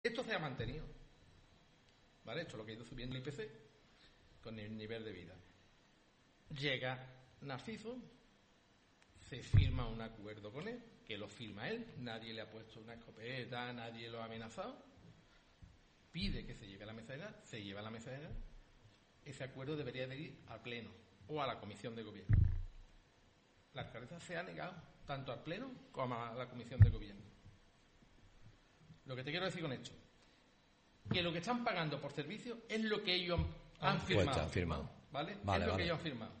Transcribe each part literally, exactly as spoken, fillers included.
Esto se ha mantenido, ¿vale? Esto es lo que ha ido subiendo el I P C con el nivel de vida. Llega Narciso, se firma un acuerdo con él, que lo firma él, nadie le ha puesto una escopeta, nadie lo ha amenazado, pide que se lleve a la mesa de edad, se lleva a la mesa de edad, ese acuerdo debería de ir al Pleno o a la Comisión de Gobierno. La alcaldesa se ha negado tanto al Pleno como a la Comisión de Gobierno. Lo que te quiero decir con esto, que lo que están pagando por servicio es lo que ellos han, han firmado, pues firmado. ¿vale? Vale, es lo vale. que ellos han firmado.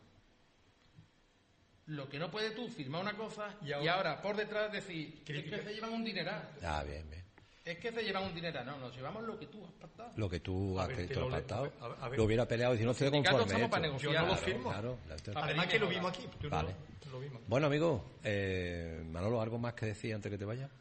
Lo que no puedes tú firmar una cosa y ahora, Y y ahora- ahora por detrás decir es que se llevan un dineral. Ah, bien, bien. Es que se llevan un dineral. No, nos llevamos lo que tú has pactado. Lo que tú A has ver, escrito te lo al le- pactado, a ver, a ver. lo hubiera peleado y si no estoy sindicatos conforme. estamos para hecho. negociar. Yo no lo Claro, firmo. claro, la estoy- Para Además que lo vimos aquí. Tú no Vale. lo, lo vimos. Bueno, amigo, eh, Manolo, ¿algo más que decir antes que te vayas?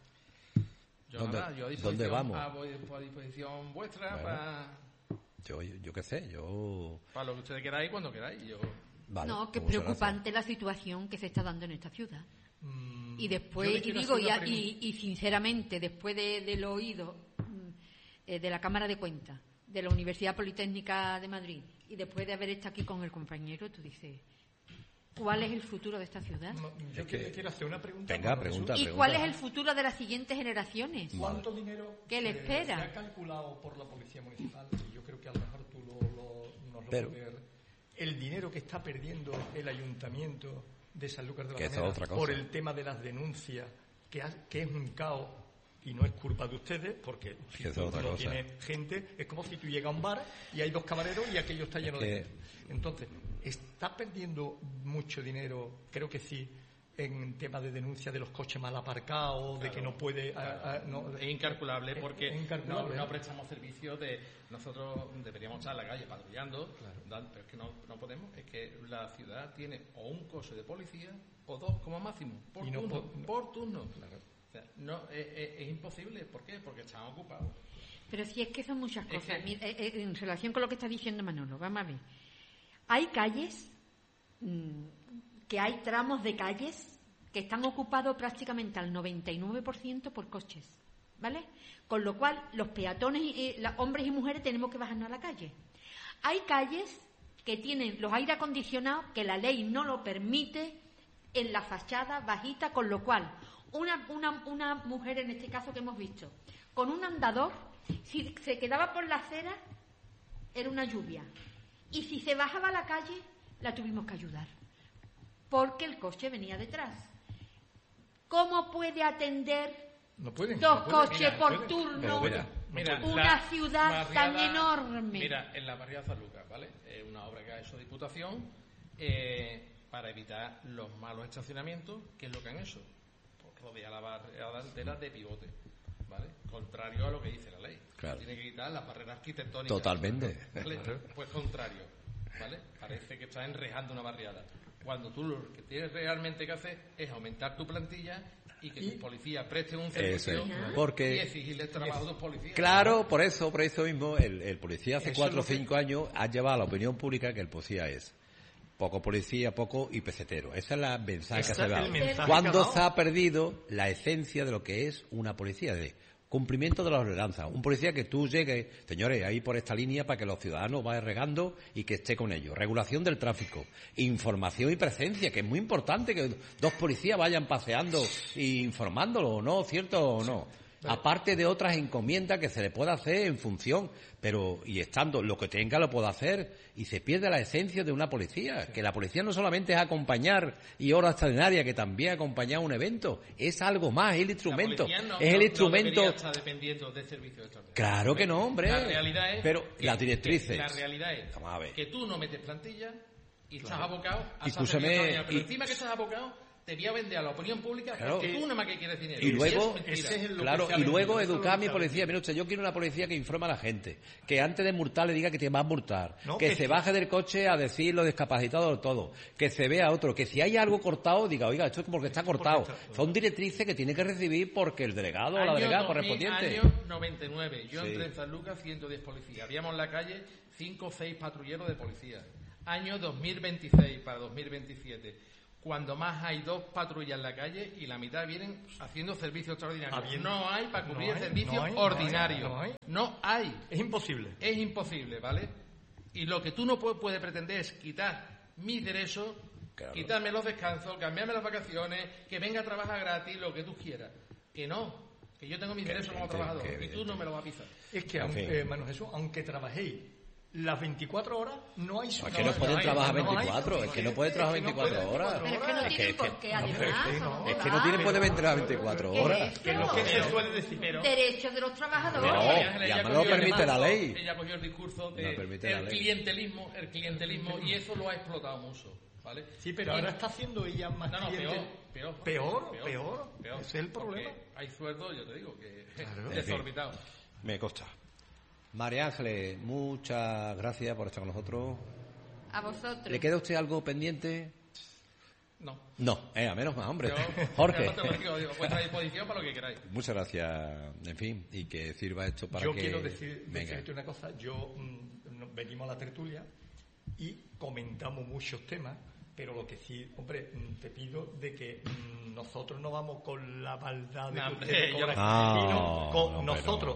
Yo ¿Dónde- nada, yo a dónde disposición, vamos? A, voy- a disposición vuestra Bueno. para, Yo, yo, yo qué sé, yo... para lo que ustedes queráis cuando queráis. Yo, Vale, no, que es muchas gracias. preocupante la situación que se está dando en esta ciudad. Mm, Y yo después, le y quiero digo, hacer y, una a- y, y sinceramente, después de, del oído mm, eh, de la Cámara de Cuentas, de la Universidad Politécnica de Madrid, y después de haber estado aquí con el compañero, tú dices, ¿cuál es el futuro de esta ciudad? No, yo Es que- que- le quiero hacer una pregunta. Venga, Juan pregunta. Jesús. ¿Y cuál es el futuro de las siguientes generaciones? ¿Cuánto dinero ¿Qué le se- espera? se ha calculado por la Policía Municipal? Y yo creo que a lo mejor tú lo, lo, nos lo Pero- puedes ver. El dinero que está perdiendo el Ayuntamiento de Sanlúcar de la Que eso es Mañana otra cosa. por el tema de las denuncias, que, ha- que es un caos y no es culpa de ustedes, porque si Que eso tú es otra no cosa. tienes gente, es como si tú llegas a un bar y hay dos camareros y aquello está lleno Es que- de gente. Entonces, ¿está perdiendo mucho dinero? Creo que sí, en tema de denuncia de los coches mal aparcados, de que no puede... ah, ah, no, es incalculable porque es incalculable, no, no ¿eh? prestamos servicio de... Nosotros deberíamos estar en la calle patrullando, dan- pero es que no, no podemos. Es que la ciudad tiene o un coche de policía o dos como máximo, por Y no turno. po- no. por turno. O sea, no, es, es- es imposible. ¿Por qué? Porque están ocupados. Pero si es que son muchas Es cosas. que- Mira, eh, eh, en relación con lo que está diciendo Manolo, vamos a ver. Hay calles, mm, que hay tramos de calles que están ocupados prácticamente al noventa y nueve por ciento por coches, ¿vale? Con lo cual, los peatones, y, eh, la- hombres y mujeres, tenemos que bajarnos a la calle. Hay calles que tienen los aire acondicionados que la ley no lo permite en la fachada bajita, con lo cual una, una, una mujer, en este caso que hemos visto, con un andador, si se quedaba por la acera, era una lluvia. Y si se bajaba a la calle, la tuvimos que ayudar, porque el coche venía detrás. ¿Cómo puede atender No pueden. dos no pueden, coches mira, no por pueden. turno Pero mira, Mira, una la ciudad tan barriada- enorme? Mira, en la barriada San Lucas, ¿vale? Es una obra que ha hecho Diputación eh, para evitar los malos estacionamientos. ¿Qué es lo que han hecho? Pues rodear la barriada entera de pivote, ¿vale? Contrario a lo que dice la ley. Claro. Tiene que quitar las barreras arquitectónicas. Totalmente. ¿Vale? Pues contrario, ¿vale? Parece que está enrejando una barriada. Cuando tú lo que tienes realmente que hacer es aumentar tu plantilla y que Y- tus policías presten un Eso servicio es. Porque- y exigirle el trabajo a tus policías. Claro, por eso, por eso mismo, el, el policía hace Eso cuatro o es lo que- cinco años ha llevado a la opinión pública que el policía es poco policía, poco y pesetero. Esa es la mensaje Ese que se ha es el dado. mensaje Cuando que ha dado. se ha perdido la esencia de lo que es una policía, de cumplimiento de la ordenanza. Un policía que tú llegues, señores, ahí por esta línea para que los ciudadanos vayan regando y que esté con ellos. Regulación del tráfico, información y presencia, que es muy importante que dos policías vayan paseando e informándolo, ¿no? ¿Cierto o no? Aparte de otras encomiendas que se le pueda hacer en función, pero y estando lo que tenga lo puede hacer y se pierde la esencia de una policía, que la policía no solamente es acompañar y hora extraordinaria, que también acompañar un evento, es algo más, es el instrumento, La policía no- es el no- instrumento. No debería estar dependiendo de servicios extraordinarios. Claro que no, hombre. La realidad es. Pero que- las directrices. que La realidad es Vamos a ver. que tú no metes plantilla y estás abocado a Y hacer escúchame, servicios extraordinarios, pero y- encima que estás abocado, te voy a vender a la opinión pública Claro. porque tú nada más que quieres dinero. Y luego, eso es mentira. ese es el- lo claro, que se ha y luego vendido, eso es lo educar a que mi se ha policía. vendido. Mire usted, yo quiero una policía que informe a la gente, que antes de multar le diga que te va a multar, No, que que se sí. baje del coche a decir lo discapacitado todo, que se vea otro, que si hay algo cortado diga, oiga, esto es porque está cortado. está- Son directrices que tiene que recibir porque el delegado o la Año delegada dos mil, correspondiente. Año noventa y nueve. Yo Sí. entré en San Lucas, ciento diez policías. Habíamos en la calle cinco o seis patrulleros de policía. Año dos mil veintiséis para dos mil veintisiete. cuando más hay dos patrullas en la calle y la mitad vienen haciendo servicio extraordinario. Habiendo, no hay para cubrir no el hay, servicio no hay, ordinario. No hay, no hay. Es imposible. Es imposible, ¿vale? Y lo que tú no puedes, puedes pretender es quitar mis derechos, claro. quitarme los descansos, cambiarme las vacaciones, que venga a trabajar gratis, lo que tú quieras. Que no, que yo tengo mis que derechos como trabajador y tú no me los vas a pisar. Es que, aunque, eh, Manuel Jesús, aunque trabajéis las veinticuatro horas, no hay... No, es que no pueden trabajar veinticuatro, no hay, es que no pueden trabajar veinticuatro horas. Pero es que no tienen por qué, además. Es que no tienen por qué trabajar veinticuatro horas. Que es lo que se suele decir. Pero, derechos de los trabajadores. Pero, ya no lo permite la ley. Ella cogió el discurso de no el clientelismo, el clientelismo, y eso lo ha explotado mucho, ¿vale? Sí, pero ahora está haciendo ella más no, no, cliente. Peor, peor, peor, peor, peor, peor. Ese es el problema. Hay sueldos, yo te digo, que claro. desorbitados. Me consta. María Ángeles, muchas gracias por estar con nosotros. A vosotros. ¿Le queda a usted algo pendiente? No. No, eh, a menos más, hombre. Yo, Jorge. Yo te lo digo, digo, vuestra disposición para lo que queráis. Muchas gracias, en fin, y que sirva esto para yo que... Yo quiero decir, Venga. decirte una cosa. Yo mm, venimos a la tertulia y comentamos muchos temas, pero lo que sí, hombre, te pido de que mm, nosotros no vamos con la maldad de no, que ustedes cobran, no, sino con no, nosotros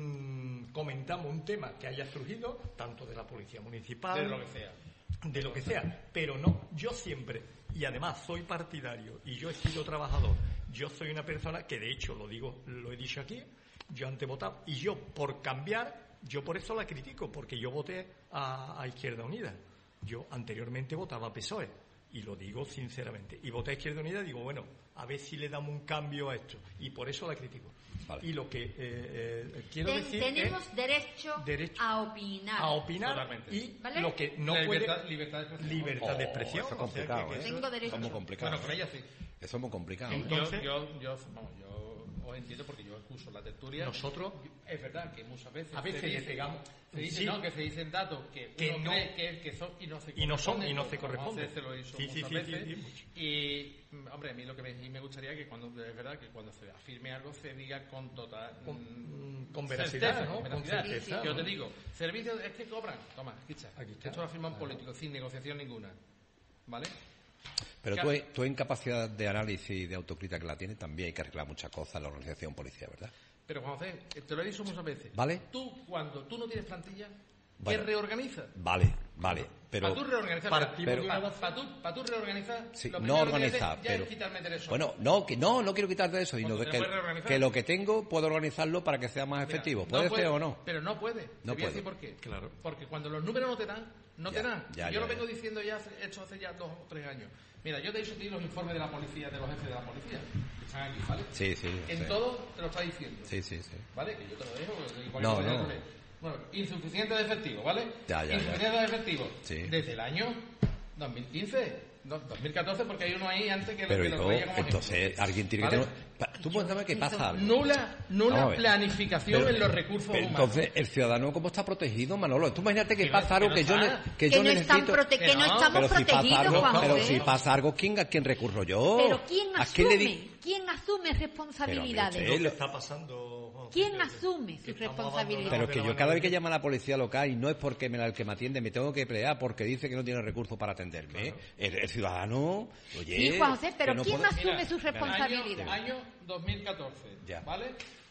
mm, comentamos un tema que haya surgido, tanto de la policía municipal, de lo que sea, de lo que sea, pero no, yo siempre, y además soy partidario y yo he sido trabajador, yo soy una persona que de hecho lo digo, lo he dicho aquí, yo antes votaba y yo por cambiar, yo por eso la critico, porque yo voté a, a Izquierda Unida, yo anteriormente votaba a P S O E. Y lo digo sinceramente. Y voté a Izquierda Unida y digo, bueno, a ver si le damos un cambio a esto. Y por eso la critico. Vale. Y lo que eh, eh, quiero Ten, decir tenemos es... derecho, derecho a opinar. A opinar. Totalmente. Y ¿vale? lo que no la libertad, puede... Libertad de expresión. Libertad de expresión. Oh, eso es complicado, o sea, que, que ¿eh? eso... Tengo derecho. Eso es muy complicado. Bueno, con ella sí. Eso es muy complicado. Entonces, yo, yo, yo, vamos, yo os entiendo porque yo escucho la tertulia. Nosotros... Es verdad que muchas veces... A veces se le dice, pegamos... Se dice, sí, no, que se dicen datos que, que uno no, cree que, que son y no se y no son y no se corresponden. corresponden. Se lo sí, sí, sí, veces. sí, sí, y, hombre, a mí lo que me, me gustaría que cuando, es verdad, que cuando se afirme algo se diga con total... Con, con veracidad, certeza, ¿no? Con veracidad. Con certeza, yo ¿no? te digo, servicios, es que cobran. Toma, aquí está. Aquí está. Esto lo afirma un Claro. político, sin negociación ninguna. ¿Vale? Pero Claro. tú, tú en capacidad de análisis y de autocrítica que la tienes, también hay que arreglar muchas cosas en la organización policial, ¿verdad? Pero Juan José, te lo he dicho muchas veces. ¿Vale? Tú, cuando tú no tienes plantilla, Bueno. ¿qué reorganizas? Vale, vale, pero... Para tú reorganizar, Partimos pero- de una para, base- tú, pa tú reorganizar, Sí, lo no primero que organizar, tienes ya pero... es quitarme derechos. Bueno, no, que no, no quiero quitarte eso, sino Cuando de te que, puedes reorganizar. que lo que tengo puedo organizarlo para que sea más Mira, efectivo. no ¿Puede puede, ser o no? Pero no puede. No Te voy a puede. decir por qué. Claro. Porque cuando los números no te dan, no Ya, te dan. ya, yo ya, lo ya. vengo diciendo ya, hace- hecho hace ya dos o tres años. Mira, yo te he dicho a ti los informes de la policía, de los jefes de la policía, que están aquí, ¿vale? Sí, sí. En sí. todo te lo está diciendo. Sí, sí, sí. ¿Vale? Que yo te lo dejo. que igual No, que no. tú lees. Bueno, insuficiente de efectivo, ¿vale? Ya, ya, ya. Insuficiente de efectivo. Sí. Desde el año dos mil quince, no, dos mil catorce, porque hay uno ahí antes que Pero lo, que y lo luego, veía como entonces, ejemplo. alguien tiene ¿Vale? que tener... Pa- Tú cuéntame qué pasa algo. Nula, Vamos a nula ver. planificación Pero- en los recursos pero humanos. entonces, ¿el ciudadano cómo está protegido, Manolo? Tú imagínate que Que no- pasa algo que no que yo, ne- está. que Que yo no, están necesito... prote- que no Pero- estamos Pero si pasa protegidos, algo, Juan pero José. si pasa algo, ¿quién, ¿a quién recurro yo? Pero ¿quién ¿A quién le asume? di- ¿Quién asume responsabilidades? Pero, Lo hombre, que está pasando, Juan José, ¿Quién que- asume que sus estamos responsabilidades? Pero abandonados que de yo la cada vez que manera- llamo a la policía local y no es porque me, el que me atiende me tengo que pelear porque dice que no tiene recursos para atenderme. El, el ciudadano, oye... Sí, Juan José, pero que no ¿quién puede- asume Mira, sus responsabilidades? Año, año dos mil catorce, Ya. ¿vale?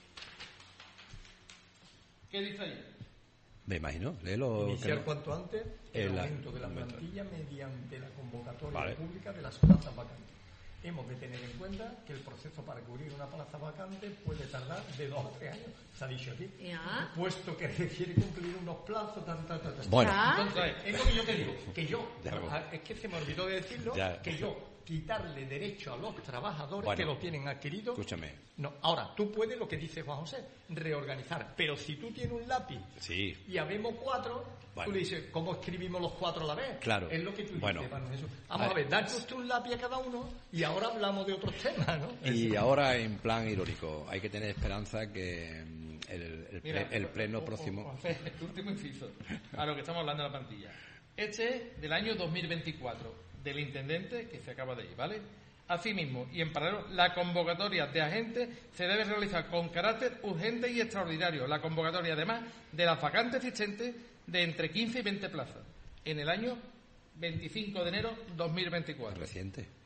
¿Qué dice ahí? Me imagino, léelo. que Iniciar no- cuanto antes el El- aumento de la el- plantilla mediante la convocatoria Vale. pública de las plazas vacantes. Hemos de tener en cuenta que el proceso para cubrir una plaza vacante puede tardar de dos a tres años. Se ha dicho aquí. Ya. Puesto que requiere cumplir unos plazos, tan, tan, tan, tan. Bueno. Ah. Entonces, es lo que yo te digo, que yo, Ya, bueno. ah, es que se me olvidó de decirlo, Ya. que yo quitarle derecho a los trabajadores Bueno. que lo tienen adquirido. Escúchame. No, ahora, tú puedes, lo que dice Juan José, reorganizar. Pero si tú tienes un lápiz Sí. y habemos cuatro, Bueno. tú le dices, ¿cómo escribimos los cuatro a la vez? Claro. Es lo que tú Bueno. dices, Manuel Jesús. Vamos A a ver. ver, date usted un lápiz a cada uno y ahora hablamos de otros temas, ¿no? Y Eso. ahora, en plan irónico, hay que tener esperanza que mm, el, el, Mira, ple- el pleno o- o- próximo... o- el último inciso, a lo que estamos hablando de la plantilla. Este es del año dos mil veinticuatro, del intendente que se acaba de ir, ¿vale? Asimismo, y en paralelo, la convocatoria de agentes se debe realizar con carácter urgente y extraordinario. La convocatoria, además, de las vacantes existentes de entre quince y veinte plazas en el año veinticinco de enero dos mil veinticuatro. Reciente.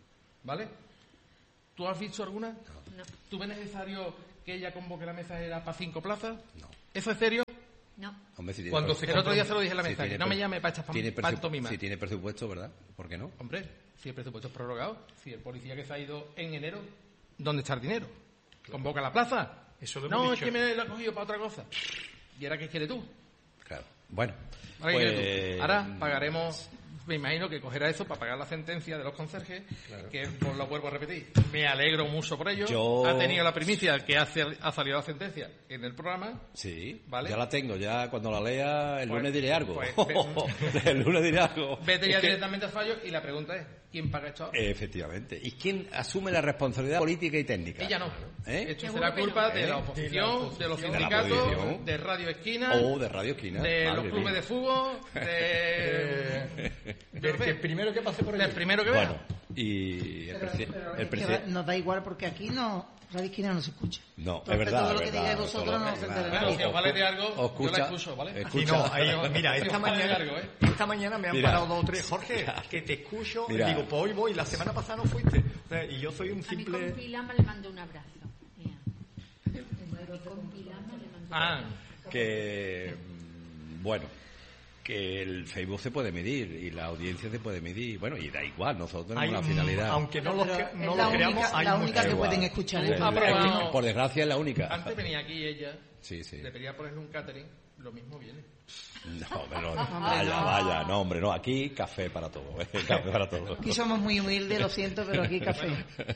¿vale? ¿Tú has visto alguna? No. ¿Tú ves necesario que ella convoque la mesa era para cinco plazas? No. ¿Eso es serio? No. Hombre, si tiene Cuando presu- se El otro día se lo dije en la si mesa, tiene que no me pre- llame para estas tiene pam- presu- pantomimas. Si tiene presupuesto, ¿verdad? ¿Por qué no? Hombre, si el presupuesto es prorrogado, si el policía que se ha ido en enero, ¿dónde está el dinero? ¿Convoca la plaza? Eso lo hemos No, dicho. es que me lo ha cogido para otra cosa. ¿Y ahora qué quieres tú? Claro. Bueno, Ahora, ¿qué quieres pues... tú? Ahora pagaremos, me imagino que cogerá eso para pagar la sentencia de los conserjes, que por lo vuelvo a repetir. Me alegro mucho por ello. Yo- Ha tenido la primicia que ha, cer- ha salido la sentencia en el programa. Sí, Vale. ya la tengo, ya cuando la lea el Pues- lunes diré algo. pues, el lunes diré algo. Vete ya Es que- directamente al fallo y la pregunta es, ¿quién paga esto ahora? Efectivamente. ¿Y quién asume la responsabilidad política y técnica? Ella no. ¿Eh? Esto Seguro será que culpa no. de, ¿Eh? la oposición, De la oposición. de los De la sindicatos, oposición. de Radio Esquina, O de Radio Esquina. de Madre los clubes mía. de fútbol, de... Del que primero que pase por del allí. primero que Bueno, vea. y el, Pero, presi- pero el es que presi- va- nos da igual porque aquí no, Radio Esquina no se escucha. No, es Entonces, verdad. todo lo es que verdad, digáis vosotros solo- no se entera Bueno, nadie. si os vale de algo, os yo escucha- la escucho, ¿vale? escucha- Y no, ahí- mira, esta Sí, mañana, largo, ¿eh? esta mañana me han Mira. parado dos o tres. Jorge, que te escucho. Mira. Digo, pues hoy voy. La semana pasada no fuiste. O sea, y yo soy un A mi simple... compilama le mando un abrazo. Mira. A mi compilama le mando un Ah, que mm, bueno, que el Facebook se puede medir y la audiencia se puede medir, bueno, y da igual, nosotros tenemos Hay una un- finalidad. aunque no Pero lo, que- es no la lo creamos, única- hay la mucho- única que igual. pueden escuchar. Es- ¿eh? Ah, pero es que, no. por desgracia es la única. antes venía aquí ella, Sí, sí. le pedía ponerle un catering, lo mismo viene. No, pero vaya, vaya, no, hombre, no, aquí café para todo, ¿eh? Café para todo. Aquí somos muy humildes, lo siento, pero aquí café.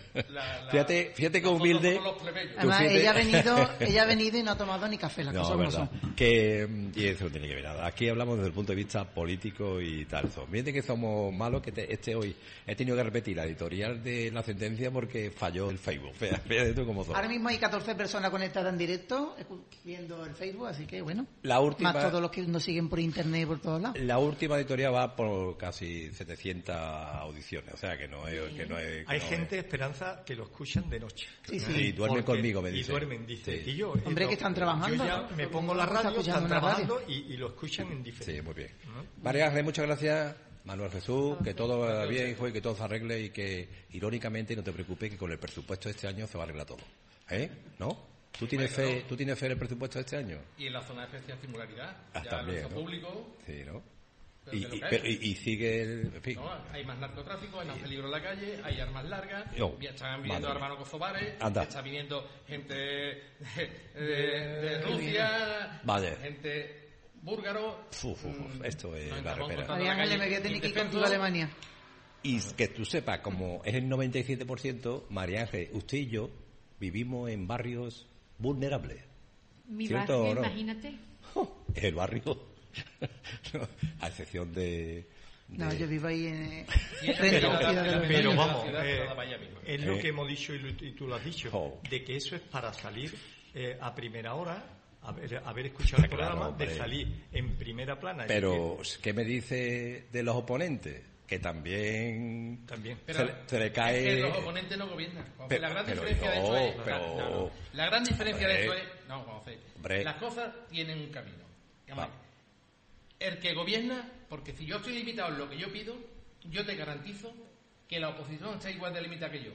La- la- Fíjate, fíjate que nosotros humilde. somos los plebeyos. Tú Además, fíjate- ella ha venido, ella ha venido y no ha tomado ni café, las No, cosas como verdad. son. Que, mm, y eso no tiene que ver nada. Aquí hablamos desde el punto de vista político y tal. Fíjate que somos malos, que te- este hoy he tenido que repetir la editorial de la sentencia porque falló el Facebook. Fíjate, fíjate tú cómo son. Ahora mismo hay catorce personas conectadas en directo, escu- viendo el Facebook, así que bueno. La última, Más todos los que nos siguen por internet y por todos lados. la última editorial va por casi setecientas audiciones, o sea que no es... Que no es que Hay no gente, Esperanza, que lo escuchan de noche. Sí, es. sí. Sí, duermen Porque- conmigo, me y dice. duermen, dice. Sí. Y yo, Hombre, y que están trabajando, Yo ya ¿no? me pongo la Está radio, escuchando están una radio. trabajando y, y lo escuchan en diferente. Sí, muy bien. María Ángeles, muchas gracias. Manuel Jesús, que todo vaya bien, hijo, y que todo se arregle y que, irónicamente, no te preocupes, que con el presupuesto de este año se va a arreglar todo. ¿Eh? ¿No? ¿Tú tienes Bueno, fe, ¿tú tienes fe en el presupuesto de este año? Y en la zona de especial singularidad, Ah, ya también, lo hizo ¿no? público, Sí, ¿no? pero Y, que lo y- que hay. pero- y- y sigue el... En fin. ¿no? Hay más narcotráfico, hay más peligro en la calle, hay armas largas, Oh, ya están viniendo madre hermanos kosovares, Anda. está viniendo gente de, de- de Rusia, Vale. gente búlgaro. Uf, uf, uf, mm, esto es nos la estamos repera. encontrando María en la Ángeles, me calle voy a tener que ir indefensos. contigo a Alemania. Y que tú sepas, como es el noventa y siete por ciento, María Ángeles, usted y yo vivimos en barrios vulnerables. Mi ¿Cierto barrio, o no? imagínate. Es el barrio, no, a excepción de... de- No, yo vivo ahí en, Y frente pero- a la ciudad de pero- los Pero la vamos, ciudad eh, toda para allá misma. es lo Eh. que hemos dicho y, lo- y tú lo has dicho, Oh. de que eso es para salir eh, a primera hora, haber, haber escuchado el Claro, programa, hombre. de salir en primera plana. y Pero, ¿qué me dice de los oponentes? Que también que- también. se, le- se le cae... Es que los oponentes no gobiernan. Juanfe. Pero- la gran pero diferencia de no, esto es... pero- la, no, no. La gran diferencia de esto Hombre. es... No, Juanfe. Hombre. Las cosas tienen un camino. Vamos a Va. ver. El que gobierna, porque si yo estoy limitado en lo que yo pido, yo te garantizo que la oposición está igual de limitada que yo.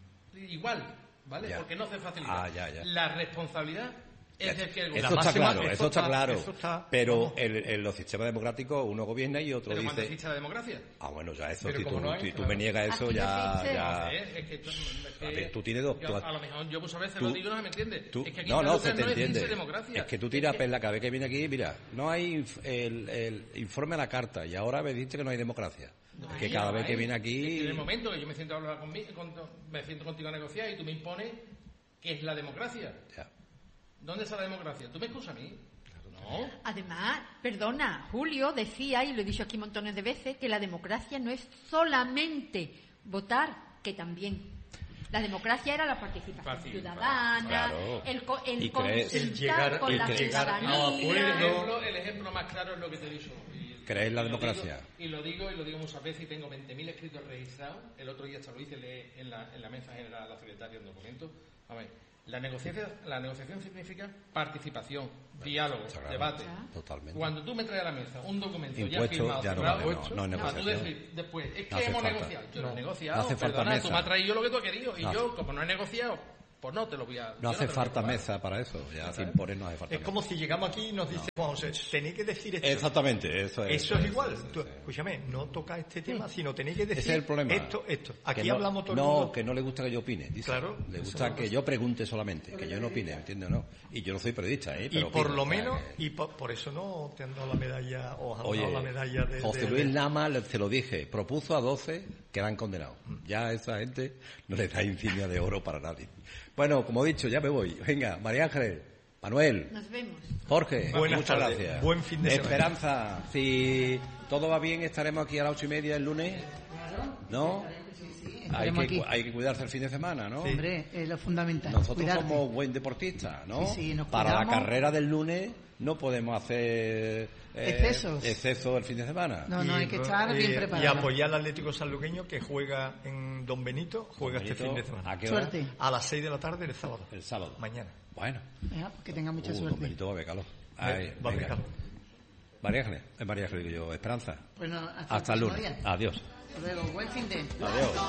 Igual, ¿vale? Ya. Porque no se facilita. Ah, ya, ya. La responsabilidad es del que el Eso La está máxima- claro, eso eso está está- claro. eso está- pero vamos. en, en los sistemas democráticos uno gobierna y otro Pero cuando dice... existe la democracia. Ah, bueno, ya eso, Pero si tú, como no hay, si tú claro. me niegas eso, Aquí ya... no existe. ya... ¿Eh? Es que, es que- A ver, tú tienes dos- yo- tú- a lo mejor yo muchas veces tú- lo digo y no se me entiende. Tú- Es que aquí no, en no, Lucas se te no entiende. existe democracia. Es que tú tiras Es que- perla cada vez que viene aquí, mira, no hay inf- el, el informe a la carta y ahora me dices que no hay democracia. No es que hay, cada no vez que hay. viene Es que aquí... en el momento que yo me siento a hablar conmigo, con- me siento contigo a negociar y tú me impones qué es la democracia. Ya. ¿Dónde está la democracia? ¿Tú me excusas a mí? No. Además, perdona, Julio decía, y lo he dicho aquí montones de veces, que la democracia no es solamente votar, que también. La democracia era la participación Participa, ciudadana, claro. el, co- el Y crees- el llegar- consultar con el la llegar a ciudadanía. El acuerdo. ejemplo, el ejemplo más claro es lo que te he dicho. Y- ¿Crees en la y lo democracia? digo- Y lo digo y lo digo muchas veces y tengo veinte mil escritos registrados. El otro día hasta lo hice le- en la, en la mesa general a la secretaria un documento. A ver, La negociación, la negociación significa participación, diálogo, Claro, debate. Totalmente. Cuando tú me traes a la mesa un documento Impuesto, ya firmado, ya no cerrado, vale, no, puesto, no es para tú negociación. decir después, es que No hace hemos falta. negociado. Yo No. lo he negociado, No hace falta perdona, mesa. tú me has traído lo que tú has querido y No yo, hace- como no he negociado, pues no te lo voy a... yo No hace te lo falta voy a mesa para eso. Ya sin poner no hace falta Es mesa. como si llegamos aquí y nos dice Juan José, tenéis que decir esto. Exactamente, eso es. Eso es igual. sí, Tú, sí. escúchame, no toca este tema, sino tenéis que decir Ese es el problema. esto, esto. Aquí Que no, hablamos todo el No, mundo. que no le gusta que yo opine. Dice. Claro, Le eso gusta es que lo que- yo pregunte solamente, que yo no opine, ¿entiendes o no? Y yo no soy periodista, ¿eh? Y Pero por opino, lo o sea, menos, que- y po- por eso no te han dado la medalla, o han Oye, dado la medalla de... José de- Luis Lama, le- se lo dije, propuso a doce que eran condenados. Ya a esa gente no le da insignia de oro para nadie. Bueno, como he dicho, ya me voy. Venga, María Ángeles, Manuel, Nos vemos. Jorge, Buenas muchas tardes, gracias. buen fin de semana. Esperanza, si todo va bien, estaremos aquí a las ocho y media el lunes. ¿No? Hay Estaremos que, aquí. hay que cuidarse el fin de semana, ¿no? Hombre, es lo fundamental. Nosotros cuidarte. somos buen deportistas, ¿no? Sí, sí, nos Para la cuidamos. carrera del lunes no podemos hacer eh, Excesos. excesos el fin de semana. No, no, hay que estar y- bien Y preparado. apoyar al Atlético sanluqueño que juega en Don Benito, juega este Benito, fin de semana. ¿a qué hora? Suerte. A las seis de la tarde el sábado. El sábado. Mañana. Bueno. Venga, que tenga mucha Uh, don suerte. Benito va a ver calor. Ay, Va a venga. pecar. María Ángeles, eh, María Ángeles, digo yo, Esperanza. Bueno, hasta, Hasta el próximo lunes. día. Adiós. Hasta luego, buen fin de. Adiós.